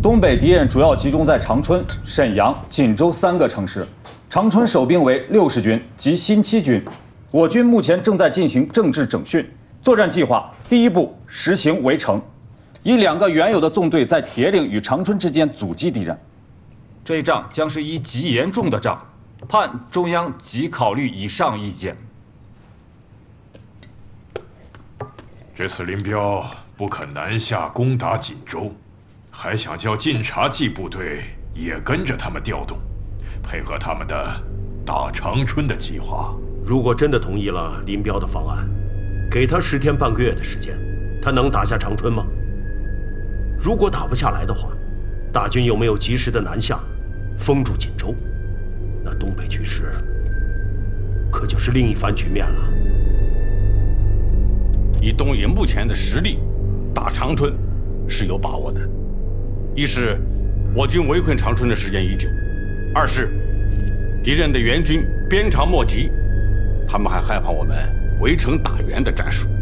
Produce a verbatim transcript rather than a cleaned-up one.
东北敌人主要集中在长春、沈阳、锦州三个城市。长春守兵为六十军及新七军。我军目前正在进行政治整训。作战计划第一步实行围城，以两个原有的纵队在铁岭与长春之间阻击敌人。这一仗将是一极严重的仗，盼中央即考虑以上意见。 这次林彪不肯南下攻打锦州，还想叫晋察冀部队也跟着他们调动，配合他们的打长春的计划。 如果真的同意了林彪的方案，给他十天半个月的时间，他能打下长春吗？如果打不下来的话，大军有没有及时的南下，封住锦州？那东北局势可就是另一番局面了。 以东野目前的实力，打长春是有把握的。一是我军围困长春的时间已久，二是敌人的援军鞭长莫及，他们还害怕我们围城打援的战术。